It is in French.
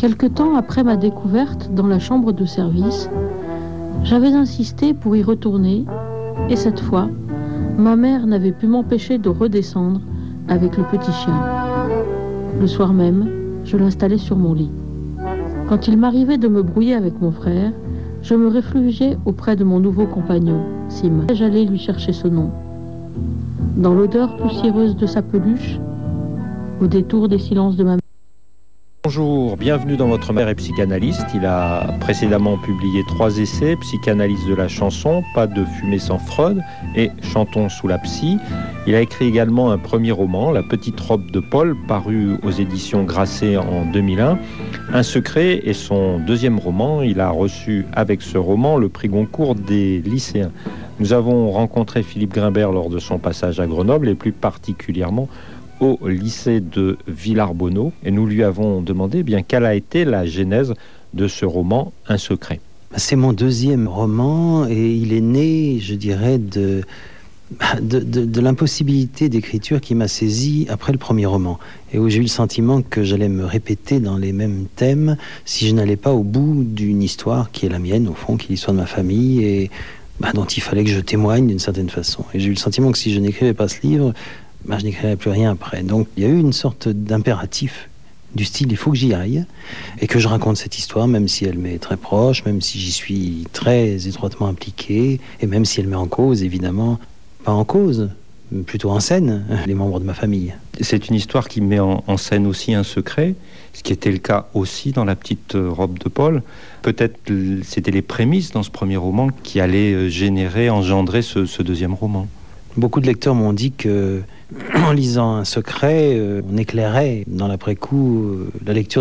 Quelque temps après ma découverte dans la chambre de service, j'avais insisté pour y retourner, et cette fois, ma mère n'avait pu m'empêcher de redescendre avec le petit chien. Le soir même, je l'installais sur mon lit. Quand il m'arrivait de me brouiller avec mon frère, je me réfugiais auprès de mon nouveau compagnon, Sim. J'allais lui chercher ce nom. Dans l'odeur poussiéreuse de sa peluche, au détour des silences de ma mère. Bonjour, bienvenue dans Votre mère est psychanalyste. Il a précédemment publié 3 essais, Psychanalyse de la chanson, Pas de fumée sans Freud et Chantons sous la psy. Il a écrit également un premier roman, La petite robe de Paul, paru aux éditions Grasset en 2001. Un secret est son deuxième roman. Il a reçu avec ce roman le prix Goncourt des lycéens. Nous avons rencontré Philippe Grimbert lors de son passage à Grenoble et plus particulièrement au lycée de Villarbonneau, et nous lui avons demandé quelle a été la genèse de ce roman Un secret. C'est mon deuxième roman et il est né, je dirais, de l'impossibilité d'écriture qui m'a saisi après le premier roman et où j'ai eu le sentiment que j'allais me répéter dans les mêmes thèmes si je n'allais pas au bout d'une histoire qui est la mienne, au fond, qui est l'histoire de ma famille et dont il fallait que je témoigne d'une certaine façon. Et j'ai eu le sentiment que si je n'écrivais pas ce livre, je n'écrirai plus rien après. Donc il y a eu une sorte d'impératif du style il faut que j'y aille et que je raconte cette histoire, même si elle m'est très proche, même si j'y suis très étroitement impliqué et même si elle met en cause, évidemment, pas en cause, mais plutôt en scène, les membres de ma famille. C'est une histoire qui met en scène aussi un secret, ce qui était le cas aussi dans La petite robe de Paul. Peut-être c'était les prémices dans ce premier roman qui allaient engendrer ce deuxième roman. Beaucoup de lecteurs m'ont dit que, en lisant Un secret, on éclairait dans l'après-coup la lecture